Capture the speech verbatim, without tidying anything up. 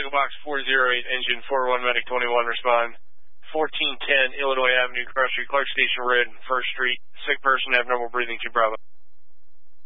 Eagle Box four zero eight, engine four one, medic twenty-one, respond. fourteen ten Illinois Avenue, Cross Street, Clark Station Red, First Street. Sick person, abnormal breathing to Bravo.